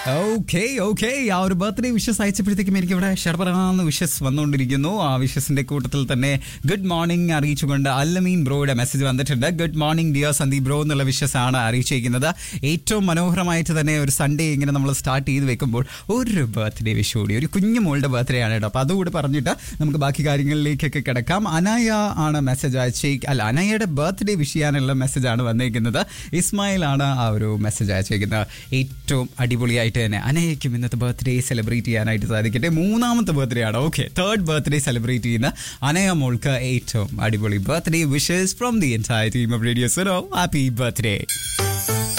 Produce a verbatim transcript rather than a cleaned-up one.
Okay okay ആ ഒരു birthday wishes അയച്ചപ്പോഴത്തേക്കും എനിക്ക് ഇവിടെ ഷർബറാന്ന് വിഷസ് വന്നുകൊണ്ടിരിക്കുന്നു. ആ വിഷസിന്റെ കൂട്ടത്തിൽ തന്നെ ഗുഡ് മോർണിംഗ് അറിയിച്ചുകൊണ്ട് അല്ലമീൻ ബ്രോയുടെ മെസ്സേജ് വന്നിട്ടുണ്ട്. Good morning dear Sandeep bro എന്നുള്ള വിഷസ് ആണ് അറിയിച്ചിരിക്കുന്നത്. ഏറ്റവും മനോഹരമായിട്ട് തന്നെ ഒരു സൺഡേ ഇങ്ങനെ നമ്മൾ സ്റ്റാർട്ട് ചെയ്ത് വെക്കുമ്പോൾ ഒരു ബർത്ത്ഡേ വിഷ് കൂടി, ഒരു കുഞ്ഞു മോളുടെ ബർത്ത്ഡേ ആണ് കേട്ടോ. അപ്പോൾ അതുകൂടി പറഞ്ഞിട്ട് നമുക്ക് ബാക്കി കാര്യങ്ങളിലേക്കൊക്കെ കിടക്കാം. അനായ ആണ് മെസ്സേജ് അയച്ചേ അല്ല അനായയുടെ ബർത്ത്ഡേ വിഷ് ചെയ്യാനുള്ള മെസ്സേജാണ് വന്നിരിക്കുന്നത്. ഇസ്മായിൽ ആണ് ആ ഒരു മെസ്സേജ് അയച്ചിരിക്കുന്നത്. ഏറ്റവും അടിപൊളിയായിട്ട് തന്നെ അനയ്ക്കും ഇന്നത്തെ ബർത്ത്ഡേ സെലിബ്രേറ്റ് ചെയ്യാനായിട്ട് സാധിക്കട്ടെ. മൂന്നാമത്തെ ബർത്ത്ഡേ ആണ്. ഓക്കെ, തേർഡ് ബർത്ത്ഡേ സെലിബ്രേറ്റ് ചെയ്യുന്ന അനയ മോൾക്ക് ഏറ്റവും അടിപൊളി birthday wishes from the entire team of radio Suno. Happy birthday.